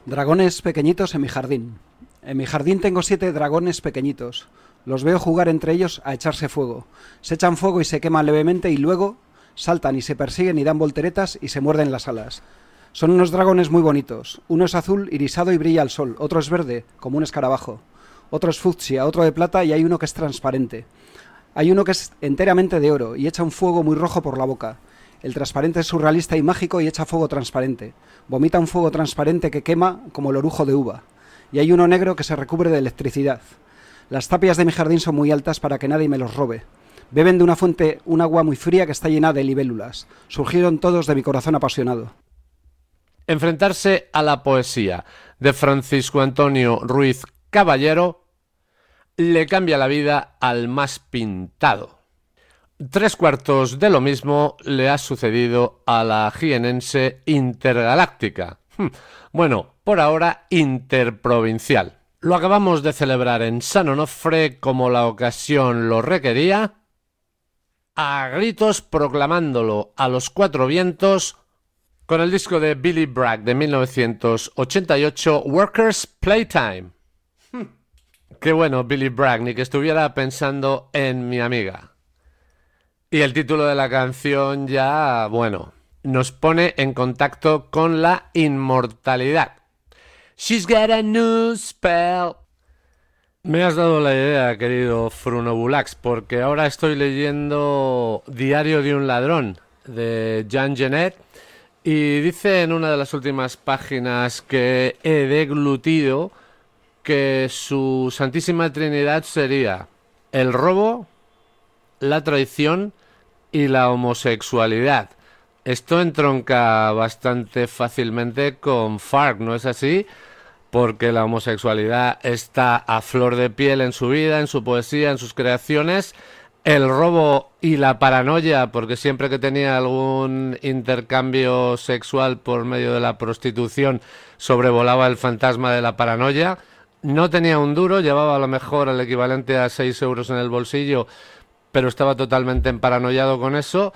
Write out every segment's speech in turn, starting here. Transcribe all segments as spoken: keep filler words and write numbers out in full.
Dragones pequeñitos en mi jardín. En mi jardín tengo siete dragones pequeñitos. Los veo jugar entre ellos a echarse fuego. Se echan fuego y se queman levemente y luego saltan y se persiguen y dan volteretas y se muerden las alas. Son unos dragones muy bonitos. Uno es azul, irisado y brilla al sol. Otro es verde, como un escarabajo. Otro es fucsia, otro de plata y hay uno que es transparente. Hay uno que es enteramente de oro y echa un fuego muy rojo por la boca. El transparente es surrealista y mágico y echa fuego transparente. Vomita un fuego transparente que quema como el orujo de uva. Y hay uno negro que se recubre de electricidad. Las tapias de mi jardín son muy altas para que nadie me los robe. Beben de una fuente un agua muy fría que está llena de libélulas. Surgieron todos de mi corazón apasionado. Enfrentarse a la poesía de Francisco Antonio Ruiz Caballero le cambia la vida al más pintado. Tres cuartos de lo mismo le ha sucedido a la jienense intergaláctica. Bueno, por ahora interprovincial. Lo acabamos de celebrar en San Onofre como la ocasión lo requería, a gritos proclamándolo a los cuatro vientos con el disco de Billy Bragg de mil novecientos ochenta y ocho, Workers' Playtime. Hmm. Qué bueno Billy Bragg, ni que estuviera pensando en mi amiga. Y el título de la canción ya, bueno, nos pone en contacto con la inmortalidad. She's got a new spell. Me has dado la idea, querido Frunobulax, porque ahora estoy leyendo Diario de un ladrón, de Jean Genet, y dice en una de las últimas páginas que he deglutido que su Santísima Trinidad sería el robo, la traición y la homosexualidad. Esto entronca bastante fácilmente con Farc, ¿no es así? Porque la homosexualidad está a flor de piel en su vida, en su poesía, en sus creaciones. El robo y la paranoia, porque siempre que tenía algún intercambio sexual por medio de la prostitución, sobrevolaba el fantasma de la paranoia. No tenía un duro, llevaba a lo mejor el equivalente a seis euros en el bolsillo, pero estaba totalmente emparanoiado con eso.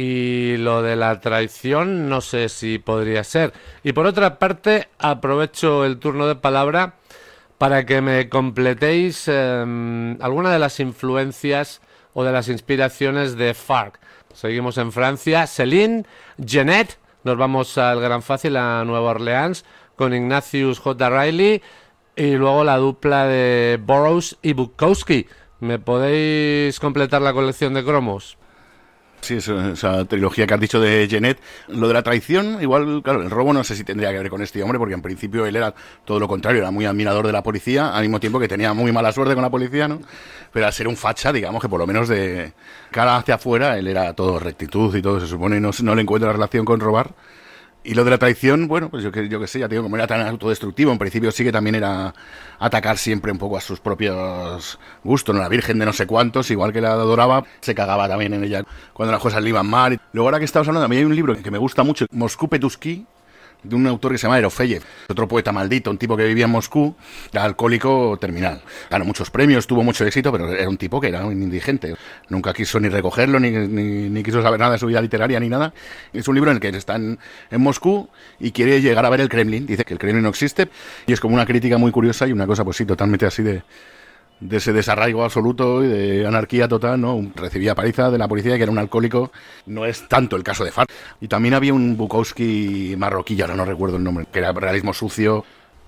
Y lo de la traición no sé si podría ser. Y por otra parte, aprovecho el turno de palabra para que me completéis eh, alguna de las influencias o de las inspiraciones de Farc. Seguimos en Francia. Céline, Genet, nos vamos al Gran Fácil, a Nueva Orleans, con Ignatius J. Reilly, y luego la dupla de Burroughs y Bukowski. ¿Me podéis completar la colección de cromos? Sí, esa, esa trilogía que has dicho de Genet. Lo de la traición, igual, claro, el robo no sé si tendría que ver con este hombre, porque en principio él era todo lo contrario, era muy admirador de la policía, al mismo tiempo que tenía muy mala suerte con la policía, ¿no? Pero al ser un facha, digamos que por lo menos de cara hacia afuera, él era todo rectitud y todo, se supone, y no, no le encuentra relación con robar. Y lo de la traición, bueno, pues yo que yo que sé, ya te digo, como era tan autodestructivo, en principio sí que también era atacar siempre un poco a sus propios gustos, ¿no? La virgen de no sé cuántos, igual que la adoraba, se cagaba también en ella cuando las cosas le iban mal. Luego ahora que estamos hablando, a mí hay un libro que me gusta mucho, Moscú Petusky, de un autor que se llama Erofeyev, otro poeta maldito, un tipo que vivía en Moscú, era alcohólico terminal. Ganó muchos premios, tuvo mucho éxito, pero era un tipo que era un indigente. Nunca quiso ni recogerlo, ni, ni, ni quiso saber nada de su vida literaria, ni nada. Es un libro en el que está en, en Moscú y quiere llegar a ver el Kremlin. Dice que el Kremlin no existe, y es como una crítica muy curiosa y una cosa, pues sí, totalmente así de... de ese desarraigo absoluto y de anarquía total, ¿no? Recibía paliza de la policía, que era un alcohólico. No es tanto el caso de Farc. Y también había un Bukowski marroquí, ahora no recuerdo el nombre, que era realismo sucio.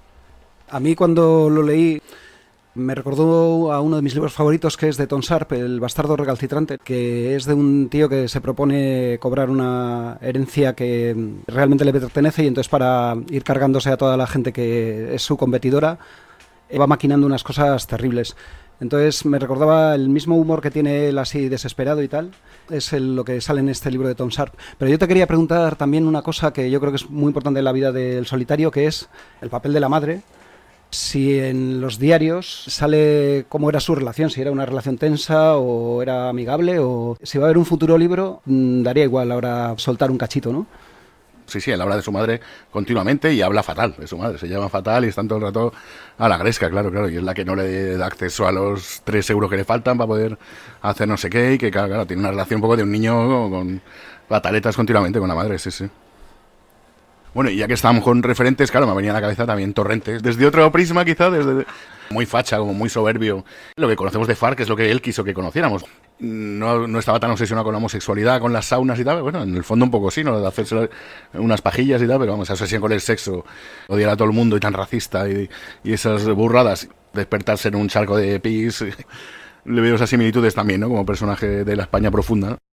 A mí cuando lo leí me recordó a uno de mis libros favoritos, que es de Tom Sharp, El bastardo recalcitrante, que es de un tío que se propone cobrar una herencia que realmente le pertenece, y entonces para ir cargándose a toda la gente que es su competidora va maquinando unas cosas terribles. Entonces me recordaba el mismo humor que tiene él, así desesperado y tal, es el, lo que sale en este libro de Tom Sharp. Pero yo te quería preguntar también una cosa que yo creo que es muy importante en la vida del solitario, que es el papel de la madre. Si en los diarios sale cómo era su relación, si era una relación tensa o era amigable, o si va a haber un futuro libro, daría igual ahora soltar un cachito, ¿no? Sí, sí, él habla de su madre continuamente y habla fatal de su madre, se llama fatal y están todo el rato a la gresca, claro, claro, y es la que no le da acceso a los tres euros que le faltan para poder hacer no sé qué, y que claro, claro tiene una relación un poco de un niño con pataletas continuamente con la madre, sí, sí. Bueno, y ya que estábamos con referentes, claro, me venía a la cabeza también Torrentes. Desde otro prisma, quizá, desde muy facha, como muy soberbio. Lo que conocemos de Farc es lo que él quiso que conociéramos. No, no estaba tan obsesionado con la homosexualidad, con las saunas y tal. Bueno, en el fondo un poco sí, ¿no? De hacerse unas pajillas y tal, pero vamos, esa obsesión con el sexo, odiar a todo el mundo y tan racista y, y esas burradas. Despertarse en un charco de pis. Le veo esas similitudes también, ¿no? Como personaje de la España profunda.